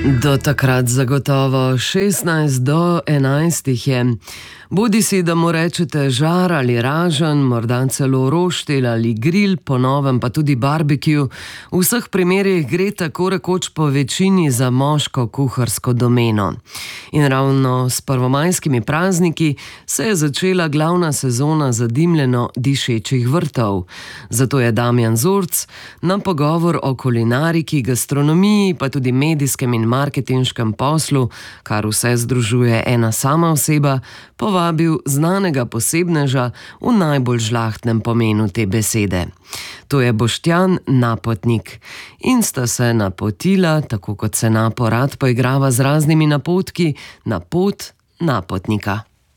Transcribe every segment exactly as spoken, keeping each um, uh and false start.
Do takrat zagotovo šestnajst do enajstih je. Bodi si, da mu rečete žar ali ražen, morda celo roštilj ali grill, po novem pa tudi barbecue. V vseh primerih gre tako rekoč po večini za moško kuharsko domeno. In ravno s prvomajskimi prazniki se je začela glavna sezona zadimljeno dišečih vrtov. Zato je Damjan Zurc na pogovor o kulinariki, gastronomiji, pa tudi medijskem in marketinškem poslu, kar vse združuje ena sama oseba, povabil znanega posebneža v najbolj žlahtnem pomenu te besede. To je Boštjan Napotnik. In sta se napotila, tako kot se Napo rad poigrava z raznimi napotki, na pot Napotnika.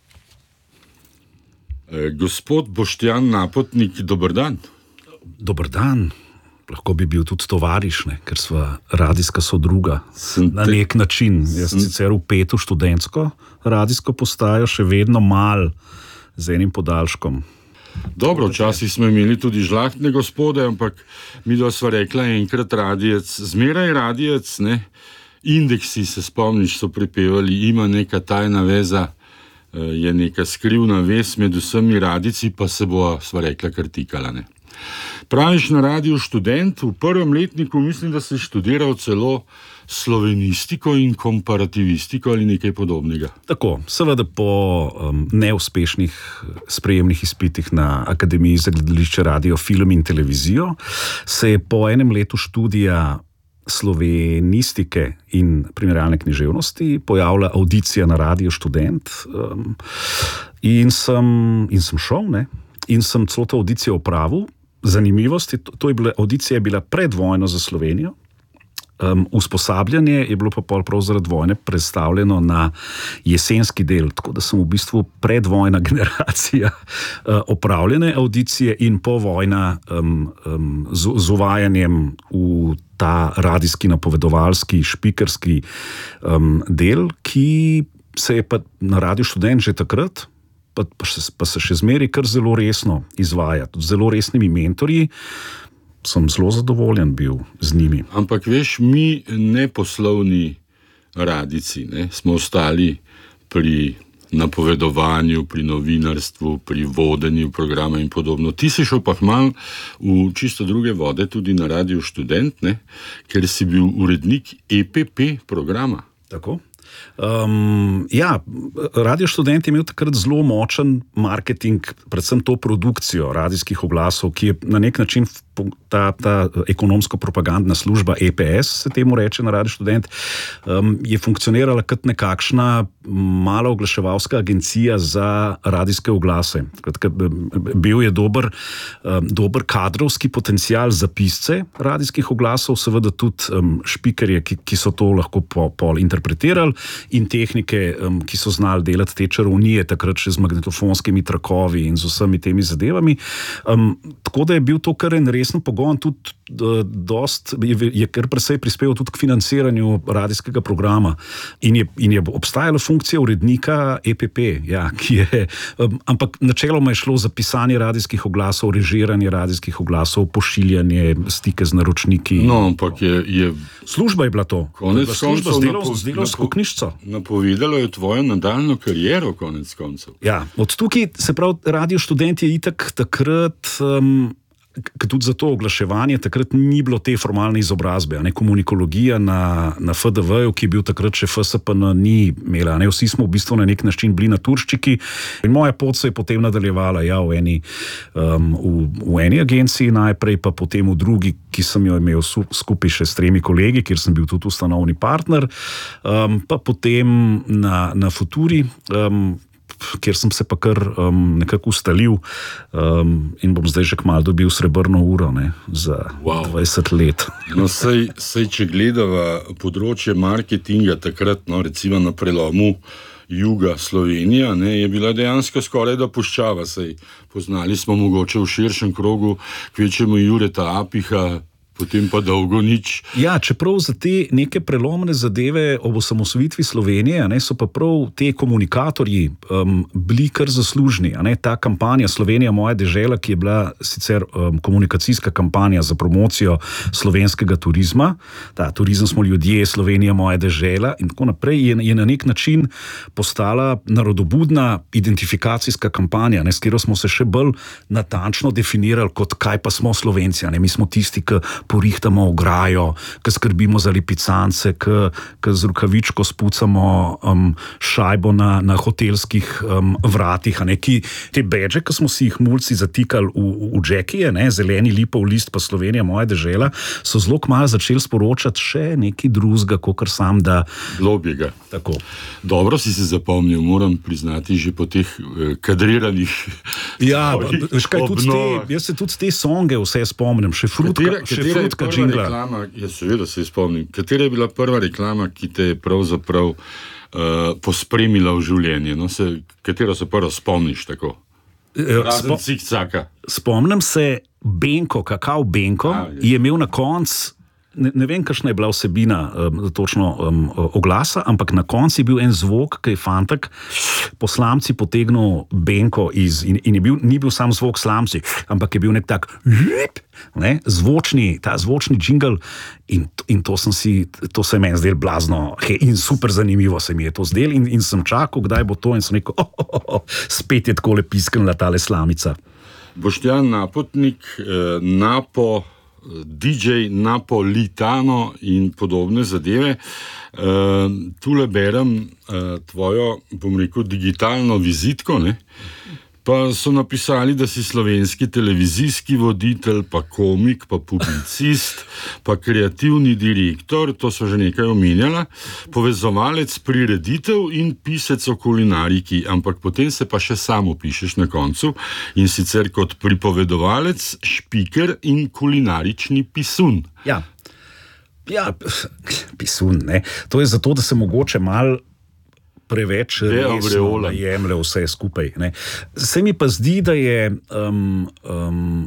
E, gospod Boštjan Napotnik, dober dan. Dober dan. Lahko bi bil tudi tovariš, ne? Ker sva radijska sodruga sem na te... nek način. Jaz sem sicer vpet v študentsko radijsko postajo, še vedno mal z enim podaljškom. Dobro, včasih smo imeli tudi žlahtne gospode, ampak mi da sva rekla enkrat radijec, zmeraj radijec, ne? Indeksi, se spomniš, so pripevali, ima neka tajna veza, je neka skrivna vez med vsemi radici, pa se bo, sva rekla, kar tikala, ne? Praviš na radiju študent, v prvem letniku mislim, da si študiral celo slovenistiko in komparativistiko ali nekaj podobnega. Tako, seveda po um, neuspešnih sprejemnih izpitih na Akademiji za gledališče, radio, film in televizijo se je po enem letu študija slovenistike in primerjalne književnosti pojavila audicija na Radio Študent um, in, sem, in sem šel, ne? In sem celo to audicijo opravil. Zanimivost, to, to je bila, audicija je bila pred vojno za Slovenijo, um, usposabljanje je bilo pa pol prav zaradi vojne predstavljeno na jesenski del, tako da sem v bistvu predvojna generacija uh, opravljene audicije in povojna um, um, z, z uvajanjem v ta radijski napovedovalski, špikerski um, del, ki se je pa na Radio Študent že takrat Pa, pa, še, pa se še zmeri kar zelo resno izvaja. Z zelo resnimi mentorji sem zelo zadovoljen bil z njimi. Ampak veš, mi neposlovni radici, ne, smo ostali pri napovedovanju, pri novinarstvu, pri vodenju programa in podobno. Ti si šel pa malo v čisto druge vode, tudi na Radio Študent, ne, ker si bil urednik E P P programa. Tako. Um, ja, Radio Študent je imel takrat zelo močen marketing, predvsem to produkcijo radijskih oglasov, ki je na nek način ta, ta ekonomsko-propagandna služba E P S, se temu reče na Radio Študent, um, je funkcionirala kot nekakšna mala oglaševalska agencija za radijske oglase. Bil je dober, um, dober kadrovski potencial za pisce radijskih oglasov, seveda tudi um, špikerje, ki, ki so to lahko po, pol interpretirali, in tehnike, um, ki so znali delati te čarovnije, takrat še z magnetofonskimi trakovi in z vsemi temi zadevami. Um, tako da je bil to kar en resen pogon, tudi uh, dost, je, je kar presej prispeval tudi k financiranju radijskega programa. In je, in je obstajala funkcija urednika E P P, ja, ki je, um, ampak načeloma je šlo za pisanje radijskih oglasov, režiranje radijskih oglasov, pošiljanje, stike z naročniki. No, ampak je... je... Služba je bila to. Konec služba z, delov, z delovsko knjižico. Napovedalo je tvojo nadaljno kariero, konec koncev. Ja, od tukaj, se pravi, Radio Študent je itak takrat... Um, tudi za to oglaševanje, takrat ni bilo te formalne izobrazbe, ne, komunikologija na, na F D V-ju, ki je bil takrat še F S P N, ni imela, ne, vsi smo v bistvu na nek način bili naturščiki in moja pot se je potem nadaljevala, ja, v eni, um, v, v eni agenciji najprej, pa potem v drugi, ki sem jo imel su, skupaj še s tremi kolegi, kjer sem bil tudi ustanovni partner, um, pa potem na, na Futuri, um, kjer sem se pa kar um, nekako ustalil um, in bom zdaj že kmalu dobil srebrno uro, ne, za wow. dvajset let. No, sej, sej, če gledava področje marketinga takrat, no, recimo na prelomu juga Slovenija, ne, je bila dejansko skoraj da puščava, sej poznali smo mogoče v širšem krogu kvečemu Jureta Apiha, potem pa dolgo nič. Ja, čeprav za te neke prelomne zadeve ob osamosvojitvi Slovenije, ne, so pa prav te komunikatorji um, bili kar zaslužni. A ne, ta kampanja Slovenija moja dežela, ki je bila sicer um, komunikacijska kampanja za promocijo slovenskega turizma, ta turizem smo ljudje, Slovenija moja dežela in tako naprej, je, je na nek način postala narodobudna identifikacijska kampanja, ne, s katero smo se še bolj natančno definirali kot kaj pa smo Slovenci. Ne, mi smo tisti, ki porihtamo ograjo, ki skrbimo za lipicance, ki z rukavičko spucamo um, šajbo na, na hotelskih um, vratih, a ne, ki te bedže, ki smo si jih mulci zatikali v, v džekije, ne, zeleni lipov list pa Slovenija moja dežela, so zelo kmalu začeli sporočati še nekaj drugega, kakor sam, da... Lobjega. Tako. Dobro si se zapomnil, moram priznati, že po teh eh, kadriranih... Ja, veš kaj, tudi te, jaz se tudi te songe vse spomnim, še frutka, Katera, še katera frutka je prva džingla. reklama, jaz seveda se spomnim, katera je bila prva reklama, ki te je pravzaprav uh, pospremila v življenje? No, se, katero se prvo spomniš tako? Razen cikcaka. Spomnim se Benko, Kakav Benko, A, je. je imel na koncu, ne, ne vem, kakšna je bila vsebina um, točno um, oglasa, ampak na koncu je bil en zvok, ki je fantak po slamci potegnil Benko iz, in, in je bil, ni bil sam zvok slamci, ampak je bil nek tak ne, zvočni, ta zvočni džingl in, in to sem si, to se meni zdel blazno he, in super zanimivo se mi je to zdel in, in sem čakal, kdaj bo to in sem rekel, oh, oh, oh, oh, spet je takole pisknila tale slamica. Boštjan Napotnik, eh, Napo, D J Napolitano in podobne zadeve. Uh, tule berem uh, tvojo, bom rekel, digitalno vizitko, ne? Pa so napisali, da si slovenski televizijski voditelj, pa komik, pa publicist, pa kreativni direktor, to so že nekaj omenjala, povezovalec prireditev in pisec o kulinariki, ampak potem se pa še sam opišeš na koncu in sicer kot pripovedovalec, špiker in kulinarični pisun. Ja, ja pisun, ne. To je zato, da se mogoče mal preveč resno jemlje vse skupaj. Ne. Se mi pa zdi, da je um, um,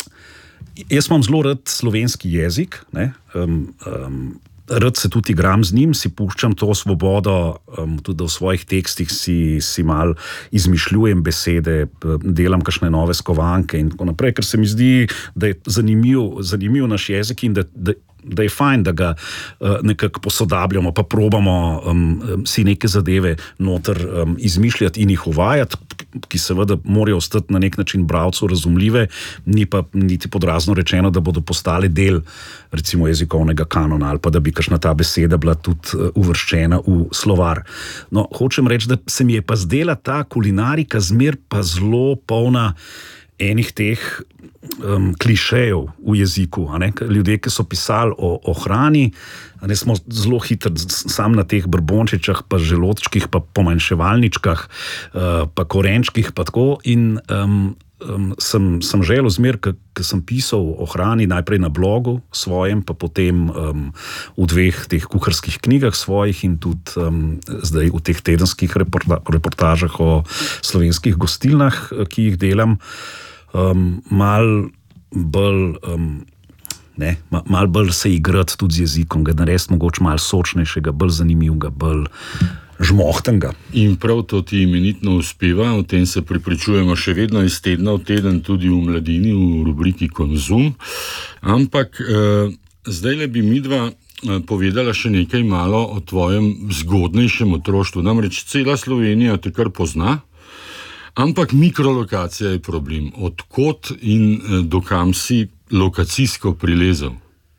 jaz imam zelo rad slovenski jezik, ne, um, um, rad se tudi igram z njim, si puščam to svobodo, um, tudi v svojih tekstih si, si mal izmišljujem besede, delam kakšne nove skovanke in tako naprej, ker se mi zdi, da je zanimiv, zanimiv naš jezik in da, da da je fajn, da ga uh, nekako posodabljamo, pa probamo um, um, si neke zadeve noter um, izmišljati in jih uvajati, ki seveda morajo ostati na nek način bralcu razumljive, ni pa niti podrazno rečeno, da bodo postale del recimo jezikovnega kanona ali pa da bi kakšna ta beseda bila tudi uh, uvrščena v slovar. No, hočem reči, da se mi je pa zdela ta kulinarika zmer pa zelo polna enih teh um, klišejev v jeziku. A ne? Ljudje, ki so pisali o, o hrani, a ne, smo zelo hitro sam na teh brbončičah, pa želodčkih, pa pomanjševalničkah, uh, pa korenčkih, pa tako. In um, um, sem, sem želel zmer, ki sem pisal o hrani, najprej na blogu svojem, pa potem um, v dveh teh kuharskih knjigah svojih in tudi um, zdaj v teh tedenskih reporta, reportažah o slovenskih gostilnah, ki jih delam, Um, mal bolj um, ne, ma, mal bolj se igrati tudi z jezikom, ga narediti mogoče mal sočnejšega, bolj zanimivega, bolj žmohtenega. In prav to ti imenitno uspeva, o tem se pripričujemo še vedno iz tedna v teden tudi v Mladini, v rubriki Konzum. Ampak eh, zdaj le bi midva eh, povedala še nekaj malo o tvojem zgodnejšem otroštvu. Namreč cela Slovenija te kar pozna, ampak mikrolokacija je problem. Odkot in dokam si lokacijsko prilezel?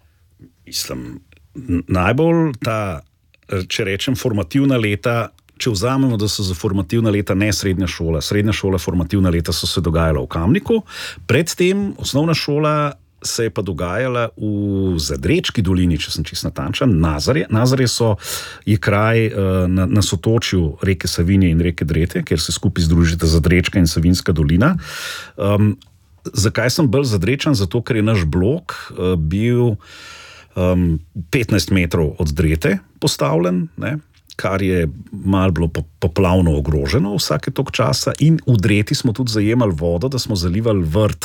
Mislim, najbolj ta, če rečem, formativna leta, če vzamemo, da so za formativna leta ne srednja šola. Srednja šola, formativna leta so se dogajala v Kamniku, predtem osnovna šola se je pa dogajala v Zadrečki dolini, če sem čisto natančen, Nazarje. Nazarje so, je kraj na, na sotočju reke Savinje in reke Drete, kjer se skupaj združita Zadrečka in Savinjska dolina. Um, zakaj sem bolj zadrečen? Zato, ker je naš blok uh, bil um, petnajst metrov od Drete postavljen, ne? kar je malo bilo poplavno ogroženo vsake tok časa, in v dreti smo tudi zajemali vodo, da smo zalivali vrt,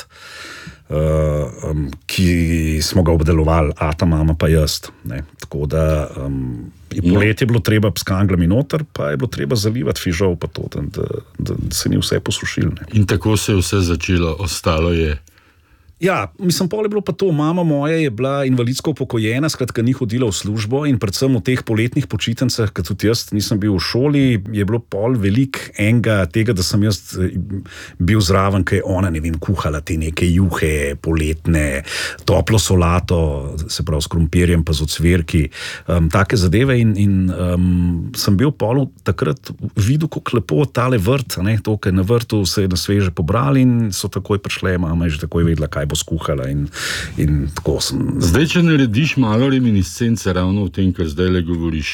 uh, um, ki smo ga obdelovali, ata, mama pa jaz. Ne. Tako da um, poletje je bilo treba s kanglami noter, pa je bilo treba zalivati fižol, pa to, da, da, da se ni vse posušil. Ne. In tako se je vse začelo, ostalo je. Ja, mislim, pol je bilo pa to, mama moja je bila invalidsko upokojena, skratka ni hodila v službo, in predvsem v teh poletnih počitnicah, ker tudi jaz nisem bil v šoli, je bilo pol veliko enega tega, da sem jaz bil zraven, ker je ona, ne vem, kuhala te neke juhe poletne, toplo solato, se pravi s krompirjem pa z ocvirki, um, take zadeve, in, in um, sem bil pol takrat videl, kako lepo tale vrt, ne, to, ker na vrtu se je na sveže pobrali in so takoj prišle, mama je že takoj vedela, kaj bo skuhala, in, in tako sem. Zdaj, če narediš malo reminiscence ravno v tem, kar zdaj le govoriš,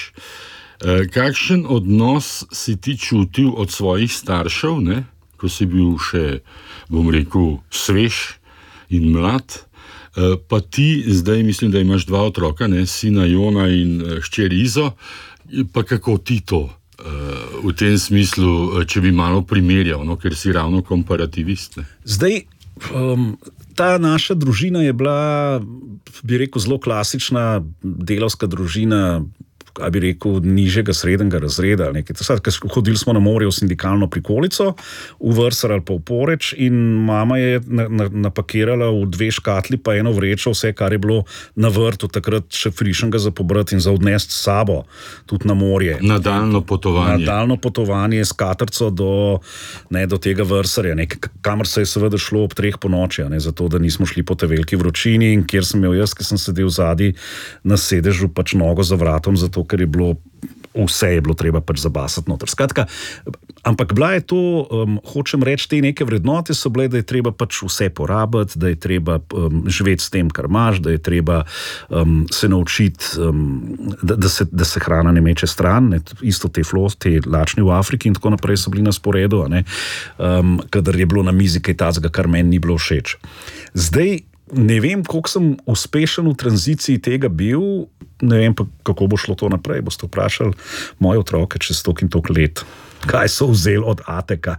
eh, kakšen odnos si ti čutil od svojih staršev, ne, ko si bil še, bom rekel, svež in mlad, eh, pa ti zdaj mislim, da imaš dva otroka, ne, sina Jona in eh, hčer Izo, pa kako ti to eh, v tem smislu, če bi malo primerjal, no, ker si ravno komparativist. Ne. Zdaj, um, ta naša družina je bila, bi rekel, zelo klasična delavska družina, kaj bi rekel, nižjega srednjega razreda. Hodili smo na morje v sindikalno prikolico, v Vrsar ali pa v Poreč, in mama je na, na, napakirala v dve škatli pa eno vrečo vse, kar je bilo na vrtu takrat še frišnega za pobrati in za odnesti s sabo tudi na morje. Nadaljno potovanje. Nadaljno potovanje s katrco do, ne, do tega Vrsarja, ne, kamor se je seveda šlo ob treh po noči, ne, zato da nismo šli po te veliki vročini, in kjer sem imel jaz, ki sem sedel zadaj na sedežu, pač nogo za vratom, zato ker je bilo, vse je bilo treba pač zabasati noter. Skratka, ampak bila je to, um, hočem reči, te neke vrednote so bile, da je treba pač vse porabiti, da je treba um, živeti s tem, kar imaš, da je treba um, se naučiti, um, da, da, se, da se hrana ne meče stran, ne, isto te flos, te lačni v Afriki in tako naprej so bili na sporedu, ne, um, kadar je bilo na mizi kaj tazga, kar meni ni bilo všeč. Zdaj, ne vem, koliko sem uspešen v tranziciji tega bil, ne vem pa, kako bo šlo to naprej. Boste vprašali moje otroke čez toliko in toliko let, kaj so vzeli od Ateka.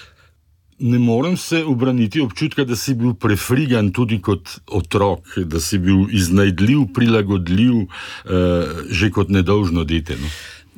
Ne morem se ubraniti občutka, da si bil prefrigan tudi kot otrok, da si bil iznajdljiv, prilagodljiv, eh, že kot nedolžno dete. No?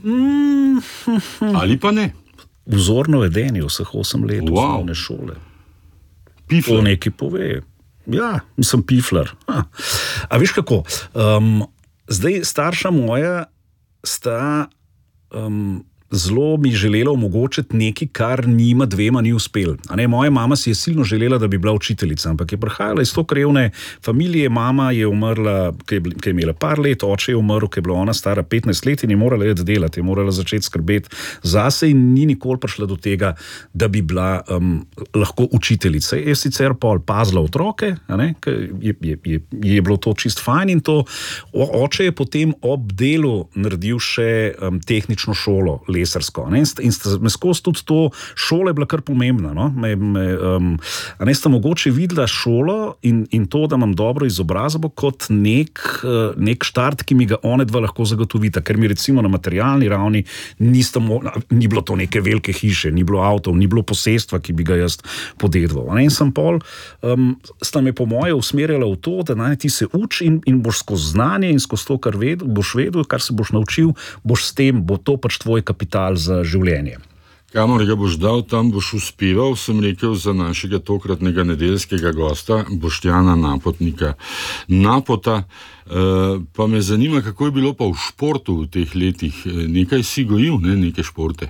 Mm. Ali pa ne? Vzorno vedenje vseh osem let wow. osnovne šole. Pifler. To nekaj pove. Ja, sem pifler. Ha. A veš kako? Um, zdaj, starša moja sta um, zelo mi želela omogočiti nekaj, kar njima dvema ni uspel. A ne, moja mama si je silno želela, da bi bila učiteljica, ampak je prihajala iz to krevne familije. Mama je umrla, ki je, ki je imela par let, oče je umrl, ki je bila ona stara petnajst let in je morala iti delati, je morala začeti skrbeti zase in ni nikoli prišla do tega, da bi bila um, lahko učiteljica. Je sicer pol pazila otroke, a ne, je, je, je, je bilo to čist fajn, in to o, oče je potem ob delu naredil še um, tehnično šolo, lesarsko. Ne? In sta me skozi tudi to, šola je bila kar pomembna. No? Me, me, um, a ne sta mogoče videla šolo in, in to, da imam dobro izobrazbo, kot nek, uh, nek štart, ki mi ga one dva lahko zagotovita, ker mi recimo na materialni ravni nista, ni bilo to neke velike hiše, ni bilo avtov, ni bilo posestva, ki bi ga jaz podedval. In sem pol, um, sta me po moje usmerjala v to, da naj ti se uči in, in boš skozi znanje in skozi to, kar ved, boš vedel, kar se boš naučil, boš s tem, bo to pač tvoj kapital za življenje. Kamor ga boš dal, tam boš uspeval, sem rekel za našega tokratnega nedeljskega gosta, Boštjana Napotnika. Napota, eh, pa me zanima, kako je bilo pa v športu v teh letih. Nekaj si gojil, ne, neke športe?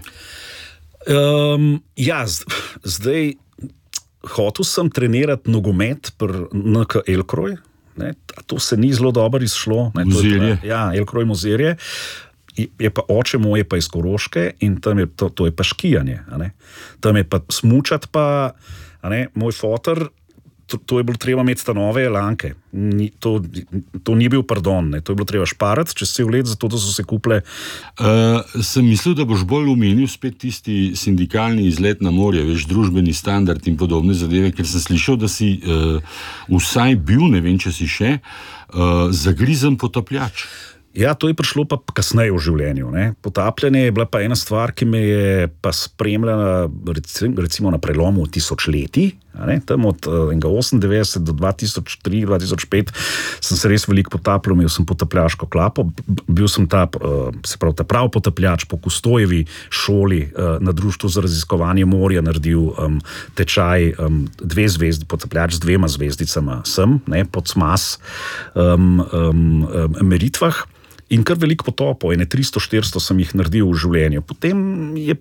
Um, ja, zdaj hotel sem trenirati nogomet pri N K Elkroj, ne, to se ni zelo dobro izšlo. Ne, Mozirje. Ja, Elkroj Mozirje. Je pa oče moje pa iz Koroške in tam je to, to je pa škijanje, a ne? Tam je pa smučati pa, a ne, moj foter, to, to je bilo treba imeti ta nove lanke, ni, to, to ni bil pardon, ne? To je bilo treba šparati čez cel let, zato da so se kupile. Uh, sem mislil, da boš bolj omenil spet tisti sindikalni izlet na morje, veš, družbeni standard in podobne zadeve, ker sem slišal, da si uh, vsaj bil, ne vem, če si še, uh, zagrizen potapljač. Ja, to je prišlo pa kasneje v življenju. Ne. Potapljanje je bila pa ena stvar, ki me je pa spremljala recimo na prelomu tisočletij. Tam od osemindevetdeset do dva tisoč tri, dva tisoč pet sem se res veliko potapljal, imel sem potapljaško klapo. Bil sem ta, se pravi, ta prav potapljač po Kustojevi šoli na Društvu za raziskovanje morja naredil um, tečaj um, dve zvezdi, potapljač z dvema zvezdicama sem, ne, pod Smas um, um, um, meritvah. In kar veliko potopov, ene tristo, štiristo sem jih naredil v življenju. Potem je